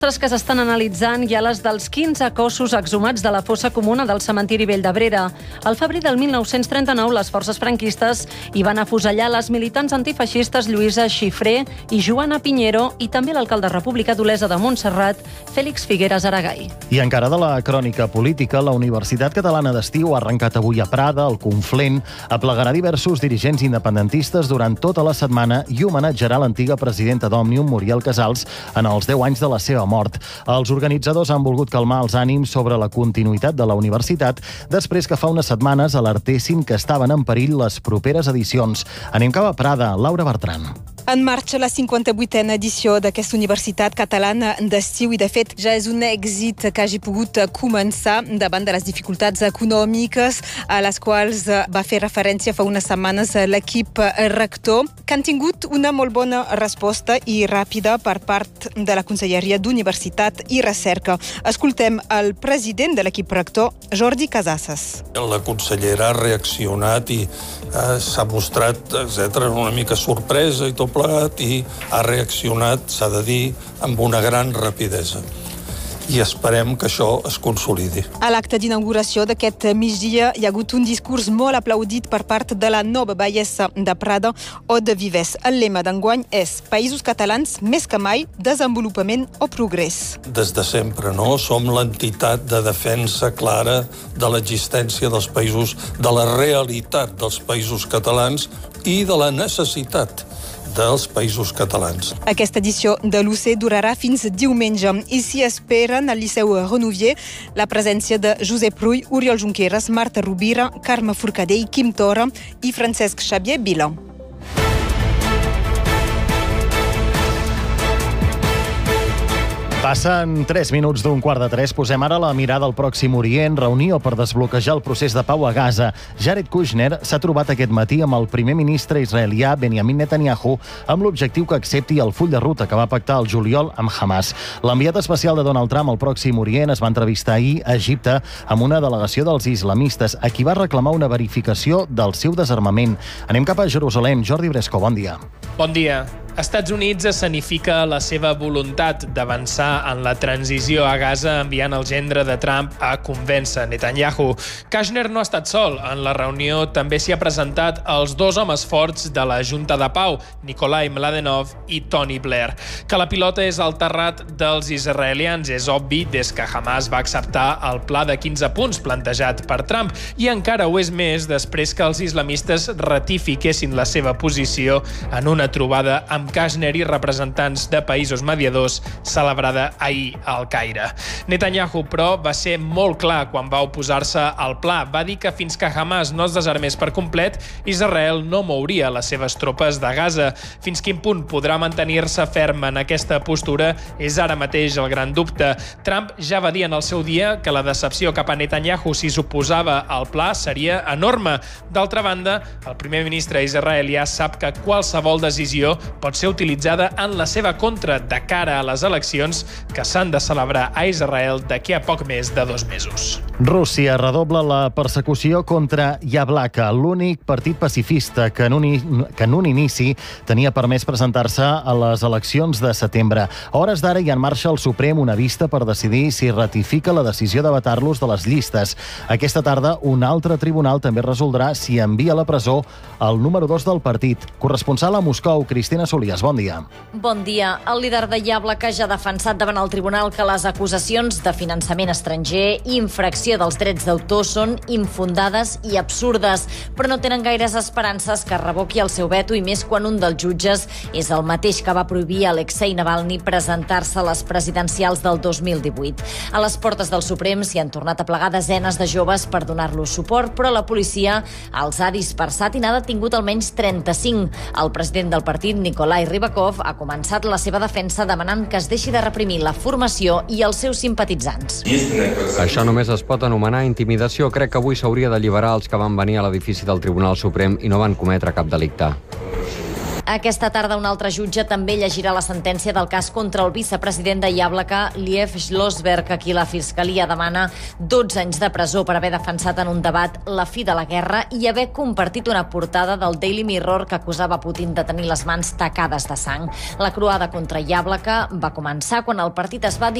Que s'estan analitzant hi ha les dels 15 cossos exhumats de la fossa comuna del cementiri Vell d'Abrera. Al febrer del 1939, les forces franquistes hi van afusellar les militants antifeixistes Lluïsa Xifré i Joana Piñero i també l'alcalde republicà d'Olesa de Montserrat, Fèlix Figueres Aragall. I encara de la crònica política, la Universitat Catalana d'Estiu ha arrencat avui a Prada, al Conflent, aplegarà diversos dirigents independentistes durant tota la setmana i homenatjarà l'antiga presidenta d'Òmnium, Muriel Casals, en els 10 anys de la seva mort. Els organitzadors han volgut calmar els ànims sobre la continuïtat de la universitat després que fa unes setmanes alertessin que estaven en perill les properes edicions. Anem cap a Prada, Laura Bertran. En marxa la 58a edició d'aquesta Universitat Catalana d'Estiu i, de fet, ja és un èxit que hagi pogut començar davant de les dificultats econòmiques a les quals va fer referència fa unes setmanes l'equip rector, que han tingut una molt bona resposta i ràpida per part de la Conselleria d'Universitat i Recerca. Escoltem el president de l'equip rector, Jordi Casasses. La consellera ha reaccionat i s'ha mostrat, una mica sorpresa i tot plegat, i ha reaccionat, s'ha de dir, amb una gran rapidesa. I esperem que això es consolidi. A l'acte d'inauguració d'aquest migdia hi ha hagut un discurs molt aplaudit per part de la nova batllessa de Prada, Aude Vives. El lema d'enguany és Països catalans més que mai, desenvolupament o progrés. Des de sempre, no? Som l'entitat de defensa clara de l'existència dels països, de la realitat dels països catalans i de la necessitat dels països catalans. Aquesta edició de l'UC durarà fins diumenge i s'hi esperen al Liceu Renouvier la presència de Josep Rull, Oriol Junqueras, Marta Rovira, Carme Forcadell, Quim Torra i Francesc Xavier Vila. Passen 3 minuts d'un 2:45. Posem ara la mirada al Pròxim Orient, reunió per desbloquejar el procés de pau a Gaza. Jared Kushner s'ha trobat aquest matí amb el primer ministre israelià Benjamin Netanyahu amb l'objectiu que accepti el full de ruta que va pactar el juliol amb Hamas. L'enviat especial de Donald Trump al Pròxim Orient es va entrevistar ahir a Egipte amb una delegació dels islamistes a qui va reclamar una verificació del seu desarmament. Anem cap a Jerusalem. Jordi Bresco, bon dia. Bon dia. Estats Units escenifica la seva voluntat d'avançar en la transició a Gaza enviant el gendre de Trump a convèncer Netanyahu. Kushner no ha estat sol. En la reunió també s'hi ha presentat els dos homes forts de la Junta de Pau, Nikolai Mladenov i Tony Blair. Que la pilota és al terrat dels israelians és obvi des que Hamas va acceptar el pla de 15 punts plantejat per Trump i encara ho és més després que els islamistes ratifiquessin la seva posició en una trobada amb Kushner i representants de països mediadors celebrada ahir al Caire. Netanyahu, però, va ser molt clar quan va oposar-se al pla. Va dir que fins que Hamas no es desarmés per complet, Israel no mouria les seves tropes de Gaza. Fins quin punt podrà mantenir-se ferm en aquesta postura és ara mateix el gran dubte. Trump ja va dir en el seu dia que la decepció cap a Netanyahu si s'oposava al pla seria enorme. D'altra banda, el primer ministre israelià sap que qualsevol decisió pot ser utilitzada en la seva contra de cara a les eleccions que s'han de celebrar a Israel d'aquí a poc més de 2 mesos. Rússia redobla la persecució contra Yablaka, l'únic partit pacifista que en un inici tenia permès presentar-se a les eleccions de setembre. A hores d'ara hi ha en marxa al Suprem una vista per decidir si ratifica la decisió de vetar-los de les llistes. Aquesta tarda, un altre tribunal també resoldrà si envia a la presó el número 2 del partit. Corresponsal a Moscou, Cristina Solís, bon dia. Bon dia. El líder de Yablaka ja ha defensat davant el tribunal que les acusacions de finançament estranger i infracció dels drets d'autor són infundades i absurdes, però no tenen gaires esperances que revoqui el seu veto i més quan un dels jutges és el mateix que va prohibir a Alexei Navalny presentar-se a les presidencials del 2018. A les portes del Suprem s'hi han tornat a plegar desenes de joves per donar-los suport, però la policia els ha dispersat i n'ha detingut almenys 35. El president del partit, Nikolai Rybakov, ha començat la seva defensa demanant que es deixi de reprimir la formació i els seus simpatitzants. Això només es pot anomenar intimidació. Crec que avui s'hauria d'alliberar els que van venir a l'edifici del Tribunal Suprem i no van cometre cap delicte. Aquesta tarda un altre jutge també llegirà la sentència del cas contra el vicepresident de Jableka, Liev Schlossberg, a qui la Fiscalia demana 12 anys de presó per haver defensat en un debat la fi de la guerra i haver compartit una portada del Daily Mirror que acusava Putin de tenir les mans tacades de sang. La croada contra Jableka va començar quan el partit es va